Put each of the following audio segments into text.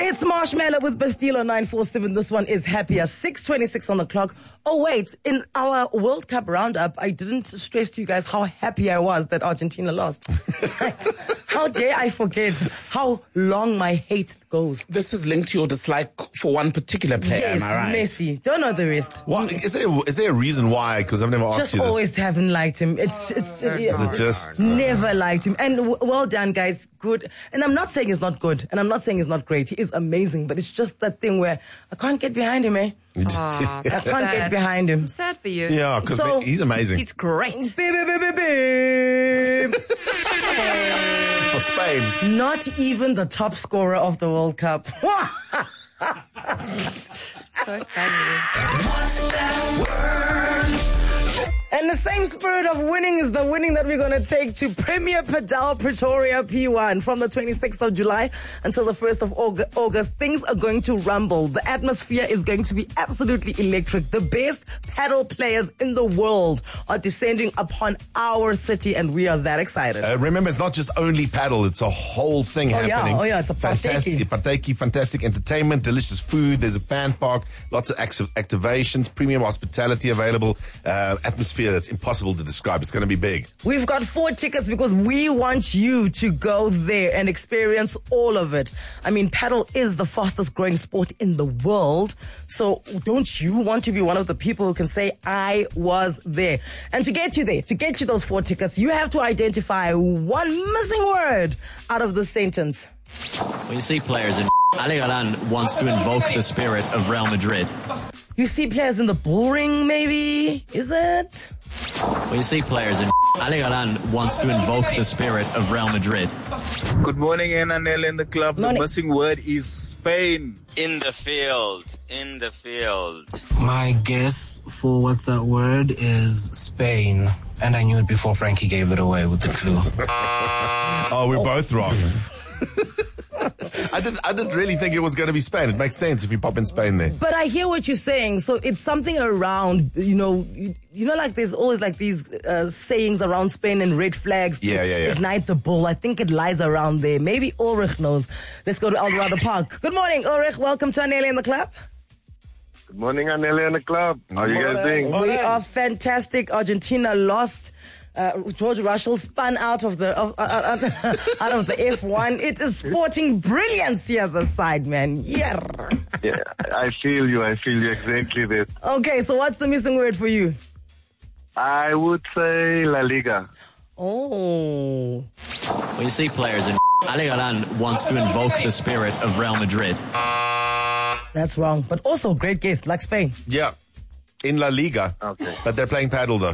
It's Marshmallow with Bastille on 947. This one is happier. 6:26 on the clock. Oh, wait. In our World Cup roundup, I didn't stress to you guys how happy I was that Argentina lost. How dare I forget how long my hate goes. This is linked to your dislike for one particular player, Yes, am I right? Messi. Don't know the rest. What is there a reason why? Because I've never asked Just you this. always haven't liked him. It's Is it just never liked him. And well done, guys. Good. And I'm not saying he's not good. And I'm not saying he's not great. He is amazing. But it's just that thing where I can't get behind him, eh? Aw, I can't get sad. behind him. I'm sad for you. Yeah, because So- he's amazing. He's great. Beep, beep, beep, beep, beep. For Spain. Not even the top scorer of the World Cup. So funny. And the same spirit of winning is the winning that we're going to take to Premier Padel Pretoria P1 from the 26th of July until the 1st of August. Things are going to rumble. The atmosphere is going to be absolutely electric. The best paddle players in the world are descending upon our city, and we are that excited. Remember, it's not just only paddle; it's a whole thing happening. It's a fantastic, fantastic entertainment, delicious food. There's a fan park, lots of activations, premium hospitality available, atmosphere that's impossible to describe. It's going to be big. We've got 4 tickets because we want you to go there and experience all of it. I mean, paddle is the fastest growing sport in the world. So don't you want to be one of the people who can say, I was there? And to get you there, to get you those 4 tickets, you have to identify one missing word out of the sentence. When you see players in Ali Galan wants to invoke the spirit of Real Madrid. You see players in the bull ring, maybe? Is it? When you see players in Ali Galan wants to invoke the spirit of Real Madrid. Good morning, Ananel in the club. Morning. The missing word is Spain. In the field. In the field. My guess for what that word is Spain. And I knew it before Frankie gave it away with the clue. Oh, we're both wrong. I didn't really think it was going to be Spain. It makes sense if you pop in Spain there. But I hear what you're saying. So it's something around, you know, like there's always like these sayings around Spain and red flags to Yeah. ignite the bull. I think it lies around there. Maybe Ulrich knows. Let's go to Eldorado Park. Good morning, Ulrich. Welcome to Anele in the Club. Good morning, Anele in the club. How are you guys doing? We are fantastic. Argentina lost. George Russell spun out of the out of the F1. It is sporting brilliance here at the side, man. Yeah. Yeah, I feel you exactly that. Okay, so what's the missing word for you? I would say La Liga. Oh. When you see players in Ali Galan wants to invoke the spirit of Real Madrid. That's wrong. But also great guess, like Spain. Yeah, in La Liga. Okay. But they're playing paddle though.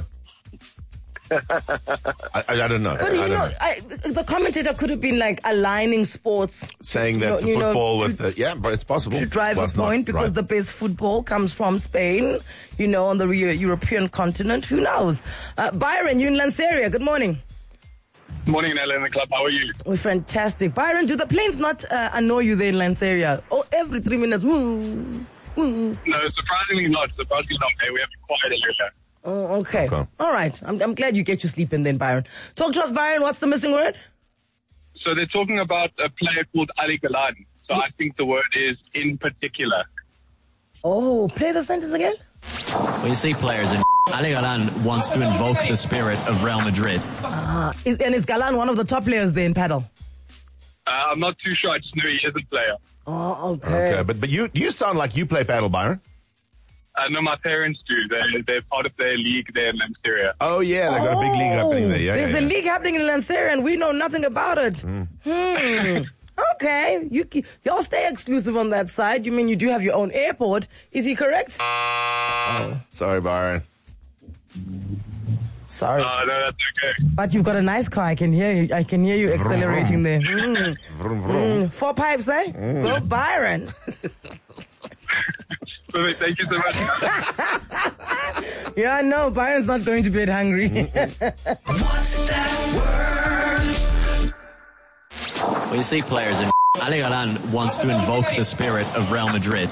I don't know. But I don't know. the commentator could have been like aligning sports. Saying that the football with but it's possible. To drive Well, a it's not point because right. the best football comes from Spain, on the European continent. Who knows? Byron, you in Lanseria. Good morning. Morning, Ananel in the club. How are you? We're fantastic. Byron, do the planes not annoy you there in Lanseria? Oh, every 3 minutes. Woo, woo. No, surprisingly not. We have to quiet a little. Oh, okay. All right. I'm glad you get your sleep in then, Byron. Talk to us, Byron. What's the missing word? So they're talking about a player called Ali Galan. So I think the word is in particular. Oh, play the sentence again. When you see players in Ali Galan wants to invoke the spirit of Real Madrid. Is Galan one of the top players there in paddle? I'm not too sure. I just know he is a player. Oh, okay. Okay, but you sound like you play paddle, Byron. No, my parents do. They're part of their league there in Lanseria. Oh yeah, they've got a big league happening there. Yeah, There's yeah, a league happening in Lanseria and we know nothing about it. Okay. Y'all stay exclusive on that side. You mean you do have your own airport. Is he correct? Sorry, Byron. Sorry. No, that's okay. But you've got a nice car. I can hear you. I can hear you accelerating there. Vroom, vroom. 4 pipes, eh? Go Byron. Perfect. Thank you so much. Yeah, no, Byron's not going to bed hungry. When you see players in Ali Galan wants to invoke the spirit of Real Madrid.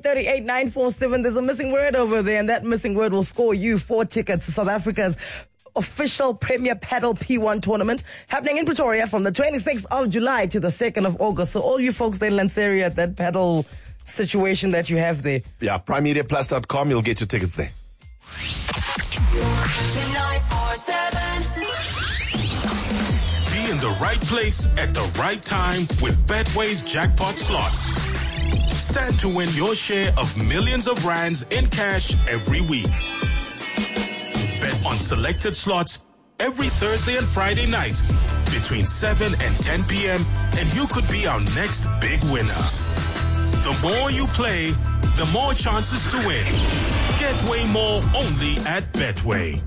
011-8838-947. There's a missing word over there, and that missing word will score you 4 tickets to South Africa's official Premier Paddle P1 tournament happening in Pretoria from the 26th of July to the 2nd of August. So all you folks there in Lanseria, that paddle situation that you have there. Yeah, primemediaplus.com. You'll get your tickets there. 947. Be in the right place at the right time with Betway's jackpot slots. Stand to win your share of millions of rands in cash every week. Bet on selected slots every Thursday and Friday night between 7 and 10 p.m. and you could be our next big winner. The more you play, the more chances to win. Get way more only at Betway.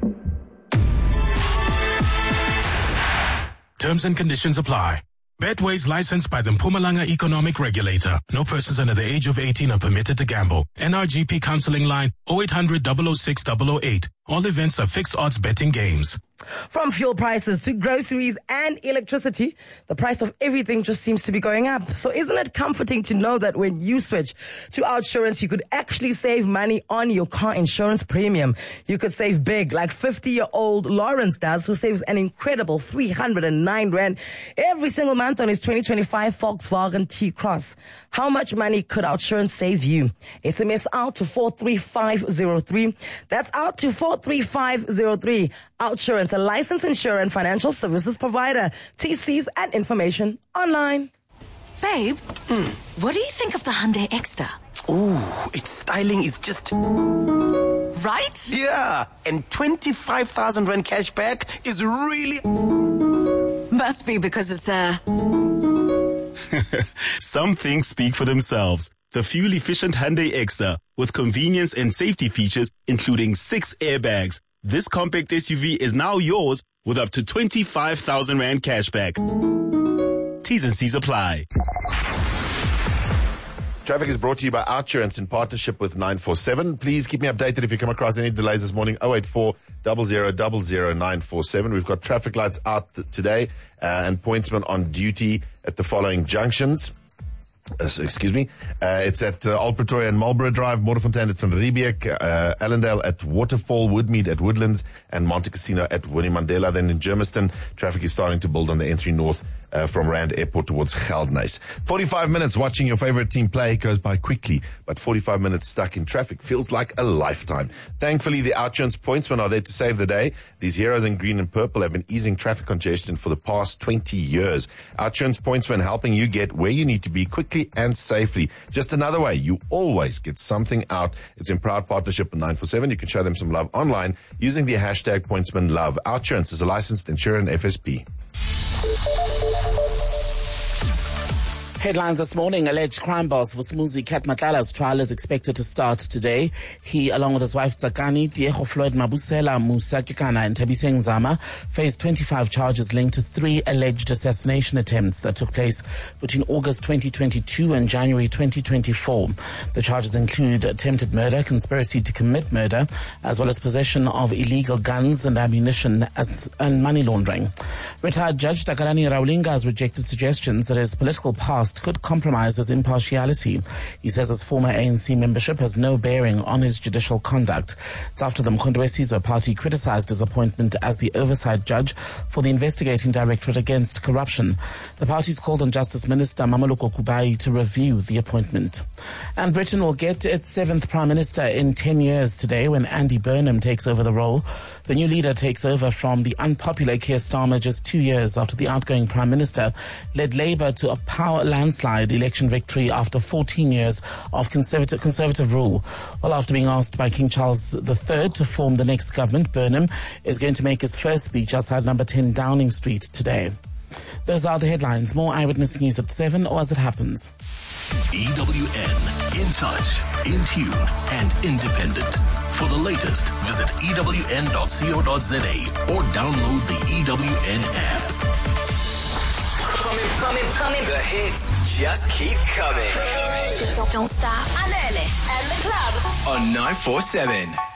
Terms and conditions apply. Betway is licensed by the Mpumalanga Economic Regulator. No persons under the age of 18 are permitted to gamble. NRGP counseling line 0800 006 008. All events are fixed odds betting games. From fuel prices to groceries and electricity, the price of everything just seems to be going up. So isn't it comforting to know that when you switch to Outsurance, you could actually save money on your car insurance premium? You could save big, like 50-year-old Lawrence does, who saves an incredible 309 Rand every single month on his 2025 Volkswagen T-Cross. How much money could Outsurance save you? SMS out to 43503. That's out to 43503. Outsurance, a licensed insurer and financial services provider. TCs and information online. Babe, what do you think of the Hyundai Extra? Ooh, its styling is just... Right? Yeah, and 25,000 Rand cash back is really... Must be because it's a... Some things speak for themselves. The fuel-efficient Hyundai Extra with convenience and safety features including 6 airbags. This compact SUV is now yours with up to 25,000 Rand cashback. T's and C's apply. Traffic is brought to you by Outsurance in partnership with 947. Please keep me updated if you come across any delays this morning. 084 0000 947. We've got traffic lights out today and pointsmen on duty at the following junctions. It's at Old Pretoria and Marlborough Drive, Motorfontein at Van Riebeek, Allendale at Waterfall, Woodmead at Woodlands, and Monte Cassino at Winnie Mandela. Then in Germiston, traffic is starting to build on the N3 North from Rand Airport towards Geldnys. 45 minutes watching your favorite team play goes by quickly, but 45 minutes stuck in traffic feels like a lifetime. Thankfully, the Outsurance pointsmen are there to save the day. These heroes in green and purple have been easing traffic congestion for the past 20 years. Outsurance pointsmen helping you get where you need to be quickly and safely. Just another way you always get something out. It's in proud partnership with 947. You can show them some love online using the hashtag pointsmanlove. Outsurance is a licensed insurer and FSP. Headlines this morning. Alleged crime boss Vusumuzi Katmatlala's trial is expected to start today. He, along with his wife Tsakani, Diego Floyd Mabusela, Musa Kikana and Tabiseng Zama, faced 25 charges linked to 3 alleged assassination attempts that took place between August 2022 and January 2024. The charges include attempted murder, conspiracy to commit murder, as well as possession of illegal guns and ammunition and money laundering. Retired Judge Takalani Raulinga has rejected suggestions that his political past could compromise his impartiality. He says his former ANC membership has no bearing on his judicial conduct. It's after the Mkhonto weSizwe party criticized his appointment as the oversight judge for the investigating directorate against corruption. The party's called on Justice Minister Mameloko Kubai to review the appointment. And Britain will get its 7th Prime Minister in 10 years today when Andy Burnham takes over the role. The new leader takes over from the unpopular Keir Starmer just 2 years after the outgoing Prime Minister led Labour to a power landslide election victory after 14 years of conservative rule. Well, after being asked by King Charles III to form the next government, Burnham is going to make his first speech outside number 10 Downing Street today. Those are the headlines. More Eyewitness News at 7 or as it happens. EWN, in touch, in tune, and independent. For the latest, visit ewn.co.za or download the EWN app. Coming. The hits just keep coming. Don't stop. Anele and the club On 947.